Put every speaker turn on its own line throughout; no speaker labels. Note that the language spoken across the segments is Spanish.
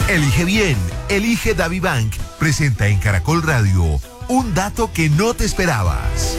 Elige bien, elige DaviBank. Presenta en Caracol Radio un dato que no te esperabas.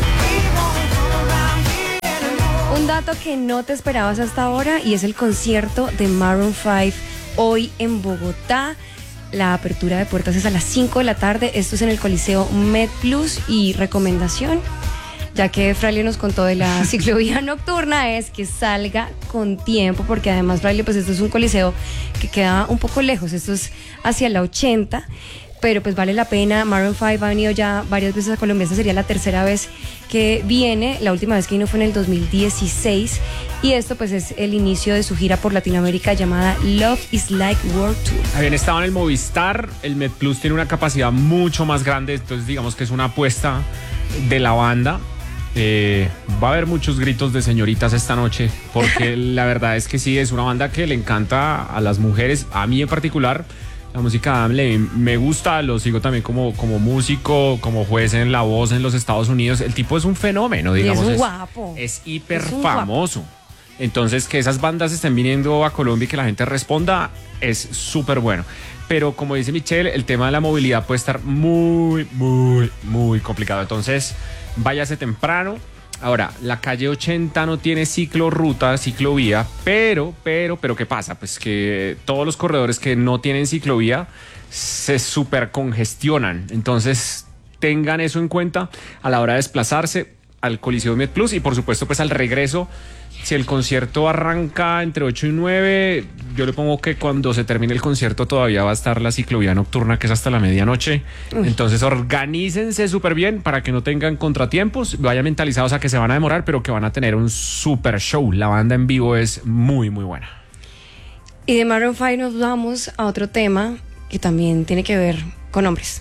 Un dato que no te esperabas hasta ahora y es el concierto de Maroon 5 hoy en Bogotá. La apertura de puertas es a las 5 de la tarde. Esto es en el Coliseo MedPlus y recomendación, ya que Fraile nos contó de la ciclovía nocturna, es que salga con tiempo, porque además, Fraile, pues esto es un coliseo que queda un poco lejos, esto es hacia la 80, pero pues vale la pena. Maroon 5 ha venido ya varias veces a Colombia, esta sería la tercera vez que viene, la última vez que vino fue en el 2016, y esto pues es el inicio de su gira por Latinoamérica llamada Love is Like World Tour.
Habían estado en el Movistar, el MedPlus tiene una capacidad mucho más grande, entonces digamos que es una apuesta de la banda. Va a haber muchos gritos de señoritas esta noche, porque la verdad es que sí, es una banda que le encanta a las mujeres, a mí en particular. La música de Adam Levine me gusta, lo sigo también como músico, como juez en La Voz en los Estados Unidos. El tipo es un fenómeno, digamos.
Y es un guapo.
Es hiper famoso. Entonces, que esas bandas estén viniendo a Colombia y que la gente responda es súper bueno. Pero como dice Michelle, el tema de la movilidad puede estar muy, muy, muy complicado. Entonces, váyase temprano. Ahora, la calle 80 no tiene ciclorruta, ciclovía, pero, ¿qué pasa? Pues que todos los corredores que no tienen ciclovía se súper congestionan. Entonces, tengan eso en cuenta a la hora de desplazarse al Coliseo MedPlus y, por supuesto, pues al regreso. Si el concierto arranca entre 8 y 9, yo le pongo que cuando se termine el concierto todavía va a estar la ciclovía nocturna, que es hasta la medianoche. Entonces organícense súper bien para que no tengan contratiempos, vayan mentalizados a que se van a demorar, pero que van a tener un súper show. La banda en vivo es muy, muy buena.
Y de Maroon 5 nos vamos a otro tema que también tiene que ver con hombres.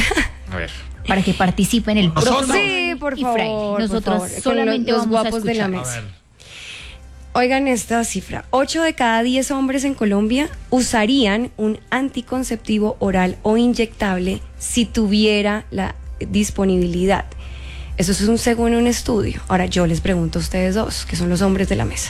A ver.
Para que participen el próximo.
Sí, por favor.
Nosotros
por favor,
solamente
los
vamos a
guapos
escuchar.
de la mesa. Oigan esta cifra, 8 de cada 10 hombres en Colombia usarían un anticonceptivo oral o inyectable si tuviera la disponibilidad. Eso es según un estudio. Ahora yo les pregunto a ustedes dos, que son los hombres de la mesa.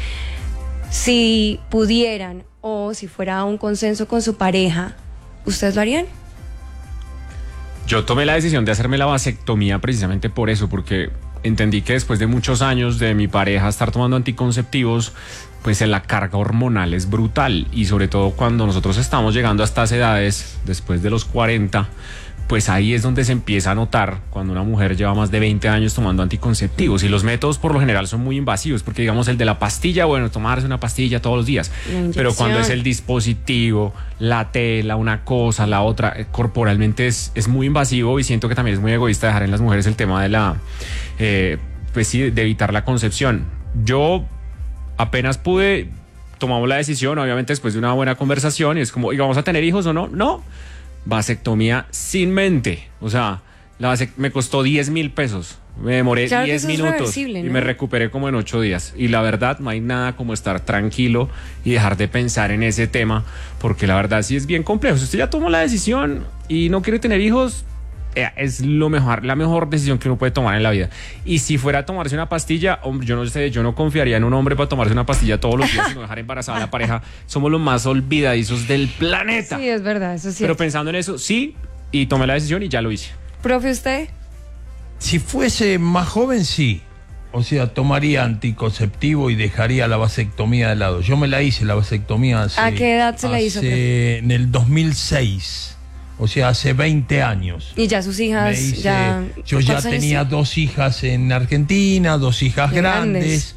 Si pudieran o si fuera un consenso con su pareja, ¿ustedes lo harían?
Yo tomé la decisión de hacerme la vasectomía precisamente por eso, porque entendí que después de muchos años de mi pareja estar tomando anticonceptivos, pues la carga hormonal es brutal, y sobre todo cuando nosotros estamos llegando a estas edades, después de los 40, pues ahí es donde se empieza a notar cuando una mujer lleva más de 20 años tomando anticonceptivos, y los métodos por lo general son muy invasivos, porque digamos el de la pastilla, bueno, tomarse una pastilla todos los días, pero cuando es el dispositivo, la tela, una cosa, la otra, corporalmente es muy invasivo, y siento que también es muy egoísta dejar en las mujeres el tema de la, pues sí, de evitar la concepción. Yo apenas pude, tomamos la decisión, obviamente después de una buena conversación, y es como, ¿y vamos a tener hijos o no? No. Vasectomía sin mente, o sea, me costó 10,000 pesos, me demoré 10 minutos y
¿no?
Me recuperé como en 8 días, y la verdad no hay nada como estar tranquilo y dejar de pensar en ese tema, porque la verdad sí es bien complejo. Si usted ya tomó la decisión y no quiere tener hijos, es lo mejor, la mejor decisión que uno puede tomar en la vida. Y si fuera a tomarse una pastilla, hombre, yo no sé, yo no confiaría en un hombre para tomarse una pastilla todos los días y no dejar embarazada a la pareja. Somos los más olvidadizos del planeta.
Sí, es verdad, eso sí.
Pero pensando en eso, sí, y tomé la decisión y ya lo hice.
Profe, ¿usted?
Si fuese más joven, sí. O sea, tomaría anticonceptivo y dejaría la vasectomía de lado. Yo me la hice, la vasectomía hace...
¿A qué edad se la hizo, profe?
En el 2006. O sea, hace 20 años.
Y ya sus hijas,
yo ya tenía 2 hijas en Argentina, 2 hijas grandes.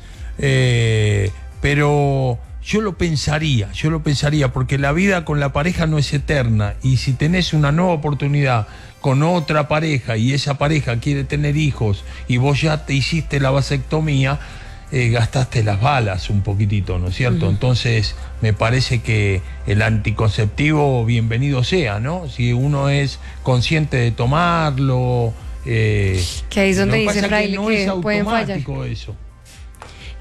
Pero yo lo pensaría, porque la vida con la pareja no es eterna. Y si tenés una nueva oportunidad con otra pareja y esa pareja quiere tener hijos y vos ya te hiciste la vasectomía, gastaste las balas un poquitito, ¿no es cierto? Entonces me parece que el anticonceptivo bienvenido sea, ¿no? Si uno es consciente de tomarlo,
que ahí es donde dice Fraile
no
que
es
pueden fallar.
eso.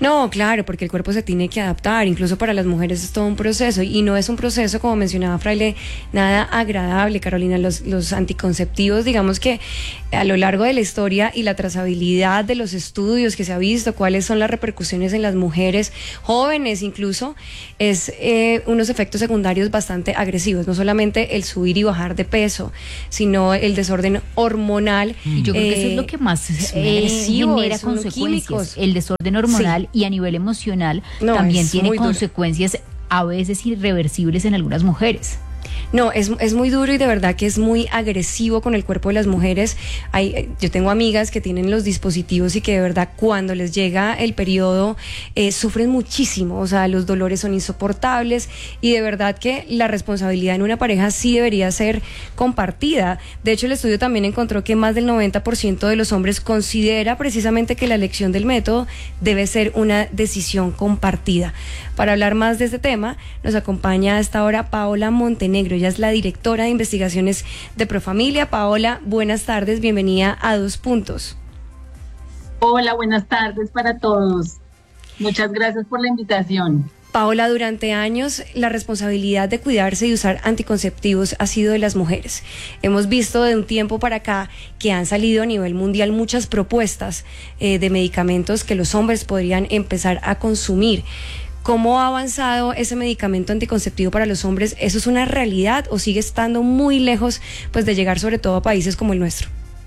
No, claro, porque el cuerpo se tiene que adaptar, incluso para las mujeres es todo un proceso y no es un proceso, como mencionaba Fraile, nada agradable, Carolina. Los anticonceptivos, digamos que a lo largo de la historia y la trazabilidad de los estudios que se ha visto, cuáles son las repercusiones en las mujeres jóvenes incluso, es unos efectos secundarios bastante agresivos, no solamente el subir y bajar de peso, sino el desorden hormonal.
Y yo creo que eso es lo que más genera consecuencias, el desorden hormonal. Y a nivel emocional también tiene consecuencias a veces irreversibles en algunas mujeres.
No, es muy duro y de verdad que es muy agresivo con el cuerpo de las mujeres. Yo tengo amigas que tienen los dispositivos y que de verdad cuando les llega el periodo sufren muchísimo, o sea, los dolores son insoportables y de verdad que la responsabilidad en una pareja sí debería ser compartida. De hecho, el estudio también encontró que más del 90% de los hombres considera precisamente que la elección del método debe ser una decisión compartida. Para hablar más de este tema, nos acompaña a esta hora Paola Montenegro. Ella es la directora de investigaciones de Profamilia. Paola, buenas tardes, bienvenida a Dos Puntos.
Hola, buenas tardes para todos. Muchas gracias por la invitación.
Paola, durante años la responsabilidad de cuidarse y usar anticonceptivos ha sido de las mujeres. Hemos visto de un tiempo para acá que han salido a nivel mundial muchas propuestas de medicamentos que los hombres podrían empezar a consumir. ¿Cómo ha avanzado ese medicamento anticonceptivo para los hombres? ¿Eso es una realidad o sigue estando muy lejos pues, de llegar sobre todo a países como el nuestro?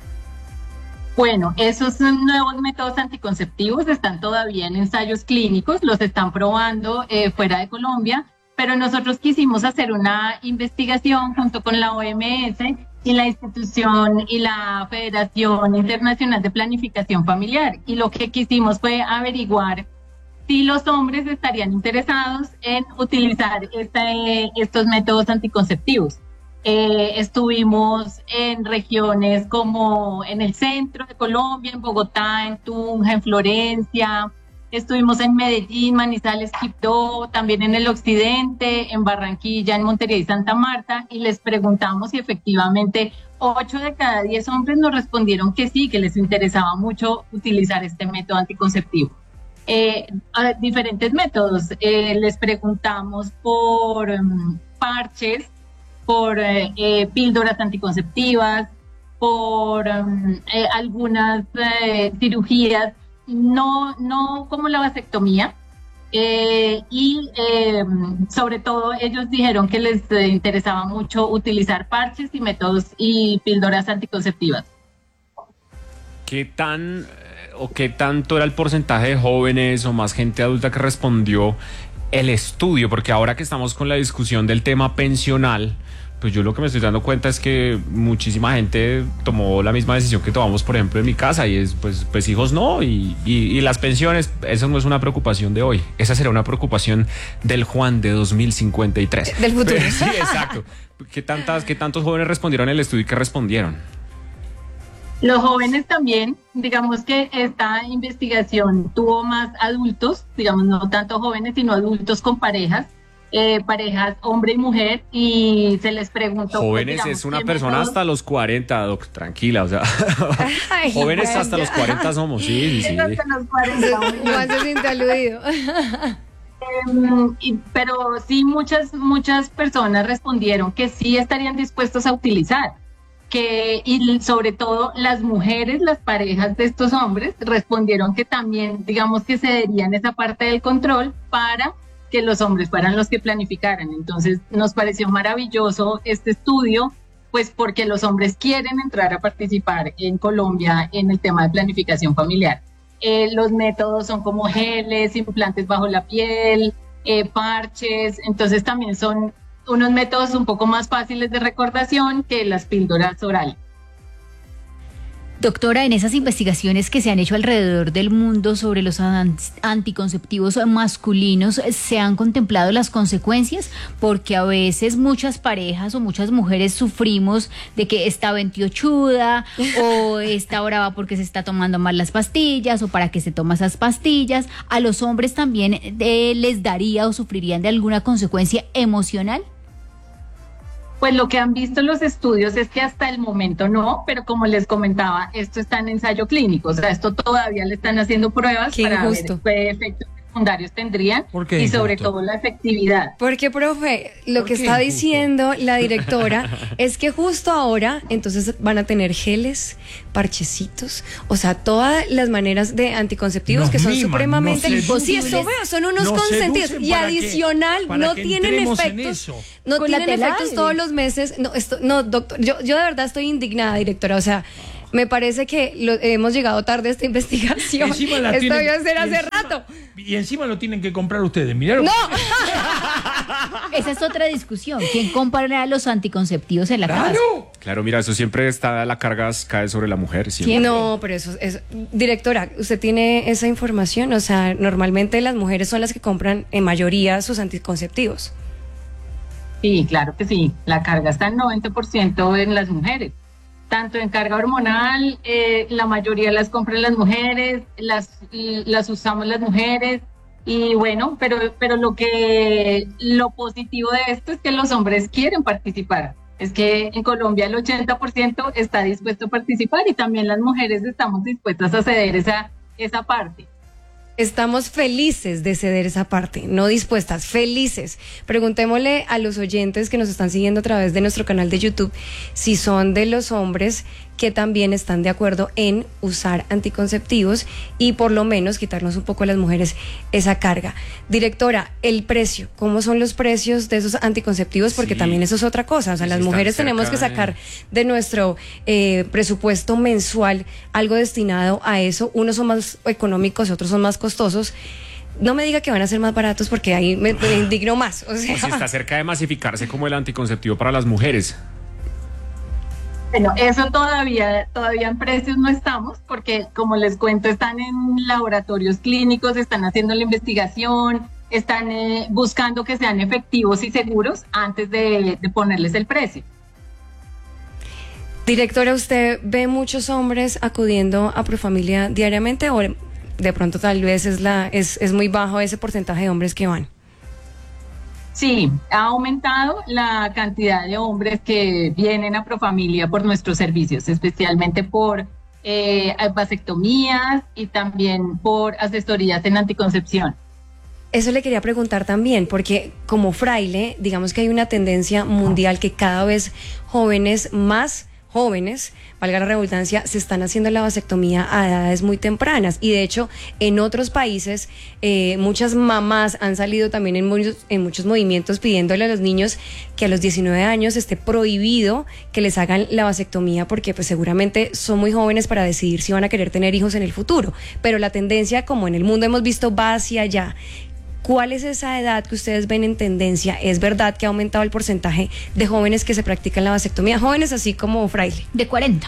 Bueno, esos nuevos métodos anticonceptivos están todavía en ensayos clínicos, los están probando fuera de Colombia, pero nosotros quisimos hacer una investigación junto con la OMS y la institución y la Federación Internacional de Planificación Familiar, y lo que quisimos fue averiguar si los hombres estarían interesados en utilizar estos métodos anticonceptivos. Estuvimos en regiones como en el centro de Colombia, en Bogotá, en Tunja, en Florencia, estuvimos en Medellín, Manizales, Quibdó, también en el occidente, en Barranquilla, en Montería y Santa Marta, y les preguntamos si efectivamente 8 de cada 10 hombres nos respondieron que sí, que les interesaba mucho utilizar este método anticonceptivo. Diferentes métodos, les preguntamos por parches, por píldoras anticonceptivas, por algunas cirugías, no como la vasectomía, y sobre todo ellos dijeron que les interesaba mucho utilizar parches y métodos y píldoras anticonceptivas.
¿Qué tanto era el porcentaje de jóvenes o más gente adulta que respondió el estudio? Porque ahora que estamos con la discusión del tema pensional, pues yo lo que me estoy dando cuenta es que muchísima gente tomó la misma decisión que tomamos, por ejemplo, en mi casa, y es pues hijos no, y las pensiones, eso no es una preocupación de hoy, esa será una preocupación del Juan de 2053.
Del futuro.
Pero, sí, exacto. ¿Qué tantos jóvenes respondieron el estudio y qué respondieron?
Los jóvenes también, digamos que esta investigación tuvo más adultos, digamos, no tanto jóvenes, sino adultos con parejas hombre y mujer, y se les preguntó...
Jóvenes, pues, digamos, es una persona hasta los 40, Doc, tranquila, o sea, ay, jóvenes bueno, hasta los 40 somos, sí.
Hasta los 40.
Juan se siente aludido.
Pero sí, muchas personas respondieron que sí estarían dispuestos a utilizar. Y sobre todo las mujeres, las parejas de estos hombres, respondieron que también, digamos, que cederían esa parte del control para que los hombres fueran los que planificaran. Entonces nos pareció maravilloso este estudio, pues porque los hombres quieren entrar a participar en Colombia en el tema de planificación familiar. Los métodos son como geles, implantes bajo la piel, parches, entonces también son unos métodos un poco más fáciles de recordación que las píldoras orales.
Doctora, en esas investigaciones que se han hecho alrededor del mundo sobre los anticonceptivos masculinos, ¿se han contemplado las consecuencias? Porque a veces muchas parejas o muchas mujeres sufrimos de que está veintiochuda o está brava porque se está tomando mal las pastillas o para qué se toma esas pastillas. ¿A los hombres también les daría o sufrirían de alguna consecuencia emocional?
Pues lo que han visto los estudios es que hasta el momento no, pero como les comentaba, esto está en ensayo clínico, o sea, esto todavía le están haciendo pruebas para ver qué efectos secundarios tendrían y sobre todo la efectividad.
Porque, profe, lo que está diciendo la directora es que justo ahora entonces van a tener geles, parchecitos, o sea, todas las maneras de anticonceptivos que son supremamente... Sí, eso veo, son unos consentidos y adicional no tienen efectos, no tienen efectos todos los meses. No, doctor, yo de verdad estoy indignada, directora, o sea... Me parece que hemos llegado tarde a esta investigación. Esto debió ser hace rato.
Y encima lo tienen que comprar ustedes. Miraron.
¡No!
Esa es otra discusión. ¿Quién comprará los anticonceptivos en la casa?
Claro, mira, eso siempre está, la carga cae sobre la mujer. Siempre.
No, pero eso es... Directora, ¿usted tiene esa información? O sea, normalmente las mujeres son las que compran en mayoría sus anticonceptivos.
Sí, claro que sí. La carga está en 90% en las mujeres. Tanto en carga hormonal, la mayoría las compran las mujeres, las usamos las mujeres, y bueno, pero lo positivo de esto es que los hombres quieren participar. Es que en Colombia el 80% está dispuesto a participar y también las mujeres estamos dispuestas a ceder esa parte.
Estamos felices de ceder esa parte, no dispuestas, felices. Preguntémosle a los oyentes que nos están siguiendo a través de nuestro canal de YouTube si son de los hombres que también están de acuerdo en usar anticonceptivos y por lo menos quitarnos un poco a las mujeres esa carga. Directora, el precio, ¿cómo son los precios de esos anticonceptivos? Porque también eso es otra cosa, o sea, las mujeres tenemos que sacar de nuestro presupuesto mensual algo destinado a eso. Unos son más económicos, otros son más costosos. No me diga que van a ser más baratos porque ahí me indigno más. O sea,
si está cerca de masificarse como el anticonceptivo para las mujeres.
Bueno, eso todavía en precios no estamos, porque como les cuento, están en laboratorios clínicos, están haciendo la investigación, están buscando que sean efectivos y seguros antes de ponerles el precio.
Directora, ¿usted ve muchos hombres acudiendo a Profamilia diariamente o de pronto tal vez es muy bajo ese porcentaje de hombres que van?
Sí, ha aumentado la cantidad de hombres que vienen a Profamilia por nuestros servicios, especialmente por vasectomías y también por asesorías en anticoncepción.
Eso le quería preguntar también, porque como fraile, digamos que hay una tendencia mundial que cada vez más jóvenes, valga la redundancia, se están haciendo la vasectomía a edades muy tempranas y de hecho en otros países muchas mamás han salido también en muchos movimientos pidiéndole a los niños que a los 19 años esté prohibido que les hagan la vasectomía porque pues seguramente son muy jóvenes para decidir si van a querer tener hijos en el futuro, pero la tendencia, como en el mundo hemos visto, va hacia allá. ¿Cuál es esa edad que ustedes ven en tendencia? ¿Es verdad que ha aumentado el porcentaje de jóvenes que se practican la vasectomía? Jóvenes así como fraile.
De 40.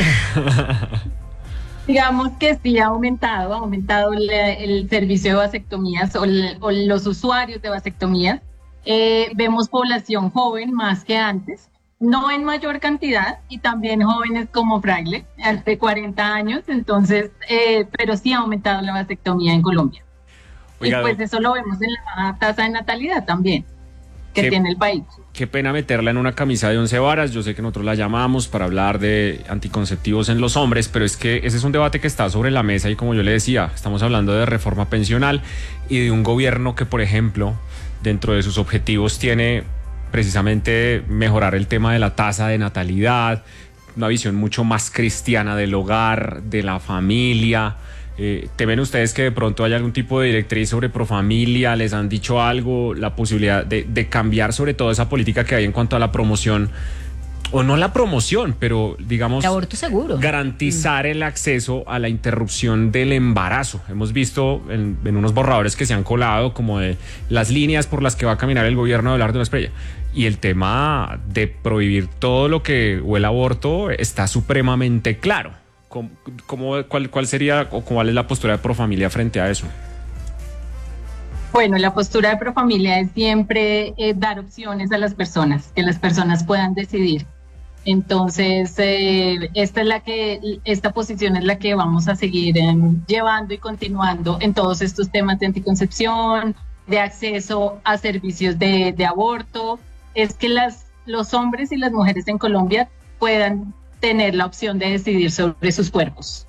Digamos que sí ha aumentado el servicio de vasectomías o los usuarios de vasectomías. Vemos población joven más que antes, no en mayor cantidad, y también jóvenes como fraile, de 40 años, entonces, pero sí ha aumentado la vasectomía en Colombia. Oiga, y pues eso lo vemos en la baja tasa de natalidad también que tiene el país.
Qué pena meterla en una camisa de 11 varas. Yo sé que nosotros la llamamos para hablar de anticonceptivos en los hombres, pero es que ese es un debate que está sobre la mesa y como yo le decía, estamos hablando de reforma pensional y de un gobierno que, por ejemplo, dentro de sus objetivos tiene precisamente mejorar el tema de la tasa de natalidad, una visión mucho más cristiana del hogar, de la familia. ¿Temen ustedes que de pronto haya algún tipo de directriz sobre Profamilia? ¿Les han dicho algo? La posibilidad de cambiar sobre todo esa política que hay en cuanto a la promoción, o no la promoción, pero digamos...
El aborto seguro.
Garantizar el acceso a la interrupción del embarazo. Hemos visto en unos borradores que se han colado como de las líneas por las que va a caminar el gobierno de hablar de una estrella. Y el tema de prohibir todo lo que o el aborto está supremamente claro. ¿Cuál sería o cuál es la postura de Profamilia frente a eso?
Bueno, la postura de Profamilia es siempre dar opciones a las personas, que las personas puedan decidir. Entonces, esta posición es la que vamos a seguir llevando y continuando en todos estos temas de anticoncepción, de acceso a servicios de aborto. Es que las los hombres y las mujeres en Colombia puedan tener la opción de decidir sobre sus cuerpos.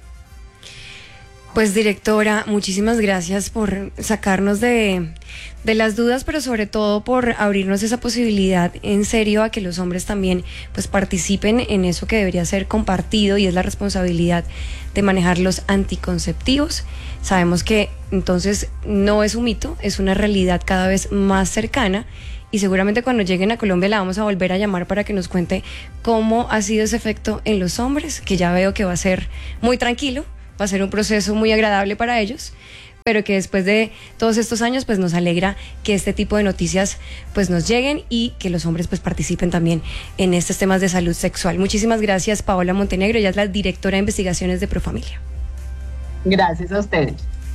Pues directora, muchísimas gracias por sacarnos de las dudas, pero sobre todo por abrirnos esa posibilidad en serio a que los hombres también pues participen en eso que debería ser compartido, y es la responsabilidad de manejar los anticonceptivos. Sabemos que entonces no es un mito, es una realidad cada vez más cercana, y seguramente cuando lleguen a Colombia la vamos a volver a llamar para que nos cuente cómo ha sido ese efecto en los hombres, que ya veo que va a ser muy tranquilo. Va a ser un proceso muy agradable para ellos, pero que después de todos estos años pues nos alegra que este tipo de noticias pues nos lleguen y que los hombres pues participen también en estos temas de salud sexual. Muchísimas gracias, Paola Montenegro, ella es la directora de investigaciones de Profamilia.
Gracias a ustedes.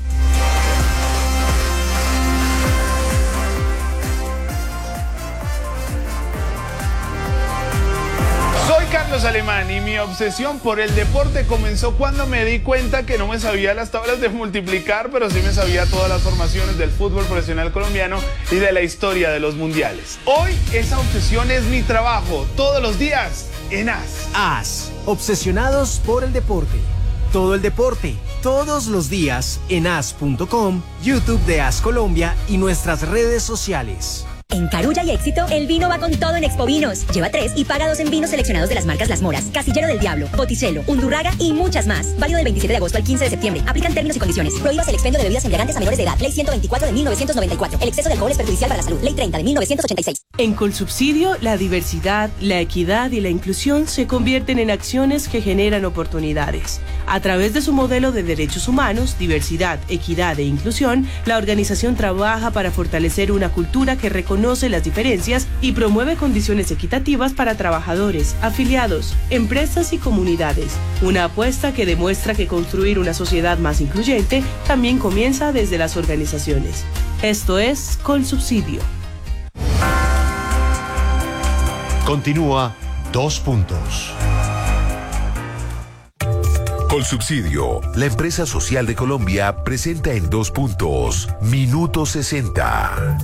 Carlos Alemán, y mi obsesión por el deporte comenzó cuando me di cuenta que no me sabía las tablas de multiplicar, pero sí me sabía todas las formaciones del fútbol profesional colombiano y de la historia de los mundiales. Hoy esa obsesión es mi trabajo, todos los días en AS.
AS, obsesionados por el deporte. Todo el deporte, todos los días en as.com, YouTube de AS Colombia y nuestras redes sociales.
En Carulla y Éxito, el vino va con todo en Expo Vinos. Lleva 3 y paga 2 en vinos seleccionados de las marcas Las Moras, Casillero del Diablo, Botticello, Undurraga y muchas más. Válido del 27 de agosto al 15 de septiembre. Aplican términos y condiciones. Prohíbas el expendio de bebidas embriagantes a menores de edad. Ley 124 de 1994. El exceso de alcohol es perjudicial para la salud. Ley 30 de 1986.
En Colsubsidio, la diversidad, la equidad y la inclusión se convierten en acciones que generan oportunidades. A través de su modelo de derechos humanos, diversidad, equidad e inclusión, la organización trabaja para fortalecer una cultura que reconoce las diferencias y promueve condiciones equitativas para trabajadores, afiliados, empresas y comunidades. Una apuesta que demuestra que construir una sociedad más incluyente también comienza desde las organizaciones. Esto es Colsubsidio.
Continúa 2 puntos. Colsubsidio, la empresa social de Colombia, presenta en 2 puntos, Minuto 60.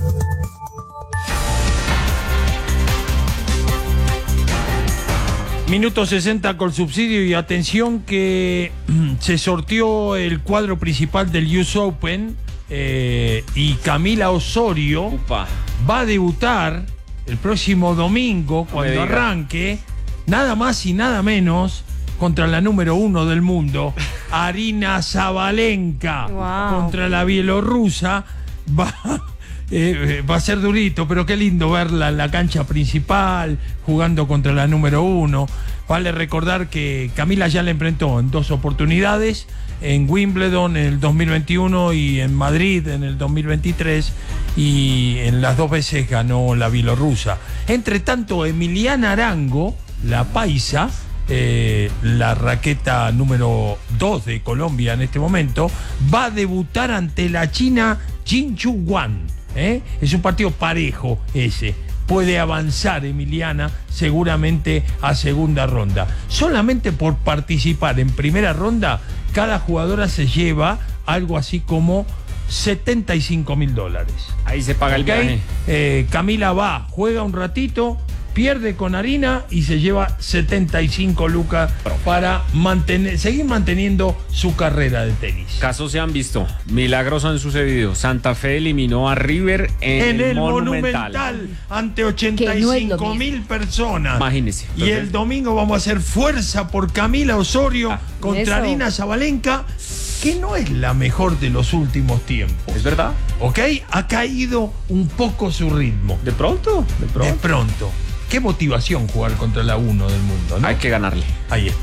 Minuto 60 Colsubsidio, y atención que se sorteó el cuadro principal del US Open y Camila Osorio va a debutar el próximo domingo cuando arranque, nada más y nada menos, contra la número 1 del mundo, Aryna Sabalenka.
Wow.
Contra la bielorrusa. Va a ser durito, pero qué lindo verla en la cancha principal, jugando contra la número 1. Vale recordar que Camila ya la enfrentó en 2 oportunidades, en Wimbledon en el 2021 y en Madrid en el 2023, y en las 2 veces ganó la bielorrusa. Entre tanto, Emiliana Arango, la paisa, la raqueta número 2 de Colombia en este momento, va a debutar ante la china Jin Chu Wan. Es un partido parejo ese. Puede avanzar Emiliana seguramente a segunda ronda. Solamente por participar en primera ronda, cada jugadora se lleva algo así como $75.000.
Ahí se paga el viaje.
Camila va, juega un ratito, pierde con Aryna y se lleva 75 lucas para seguir manteniendo su carrera de tenis.
Casos se han visto, milagros han sucedido. Santa Fe eliminó a River en el Monumental
ante 85.000 personas.
Imagínese.
Y el domingo vamos a hacer fuerza por Camila Osorio contra Aryna Sabalenka, que no es la mejor de los últimos tiempos.
¿Es verdad?
¿Ok? Ha caído un poco su ritmo.
¿De pronto?
De pronto. Qué motivación jugar contra la 1 del mundo, ¿no?
Hay que ganarle.
Ahí está.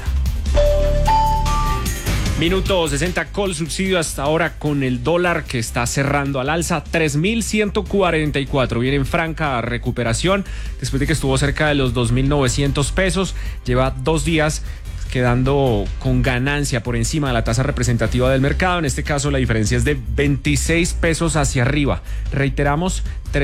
Minuto 60 Colsubsidio hasta ahora, con el dólar que está cerrando al alza, 3.144. Viene en franca recuperación después de que estuvo cerca de los 2.900 pesos. Lleva 2 días quedando con ganancia por encima de la tasa representativa del mercado. En este caso la diferencia es de 26 pesos hacia arriba. Reiteramos,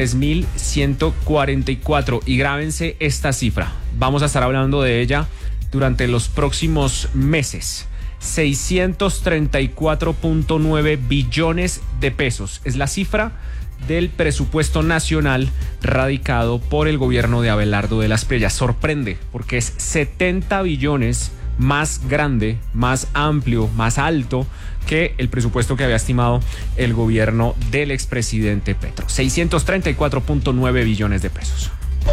3.144, y grábense esta cifra. Vamos a estar hablando de ella durante los próximos meses. 634.9 billones de pesos es la cifra del presupuesto nacional radicado por el gobierno de Abelardo de la Espriella. Sorprende porque es 70 billones más grande, más amplio, más alto que el presupuesto que había estimado el gobierno del expresidente Petro. 634.9 billones de pesos.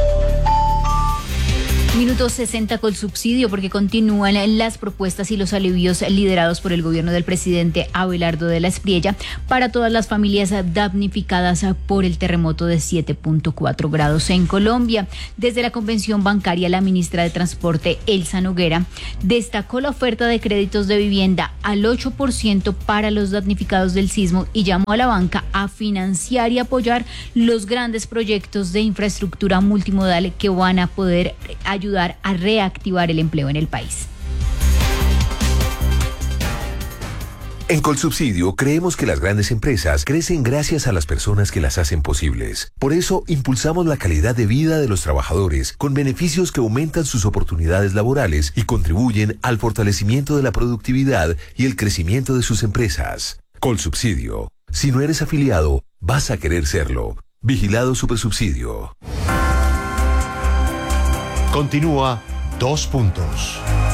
Minuto 60 con subsidio, porque continúan las propuestas y los alivios liderados por el gobierno del presidente Abelardo de la Espriella para todas las familias damnificadas por el terremoto de 7.4 grados en Colombia. Desde la convención bancaria, la ministra de Transporte, Elsa Noguera, destacó la oferta de créditos de vivienda al 8% para los damnificados del sismo y llamó a la banca a financiar y apoyar los grandes proyectos de infraestructura multimodal que van a poder ayudar a reactivar el empleo en el país.
En Colsubsidio creemos que las grandes empresas crecen gracias a las personas que las hacen posibles. Por eso impulsamos la calidad de vida de los trabajadores con beneficios que aumentan sus oportunidades laborales y contribuyen al fortalecimiento de la productividad y el crecimiento de sus empresas. Colsubsidio. Si no eres afiliado, vas a querer serlo. Vigilado Supersubsidio.
Continúa 2 puntos.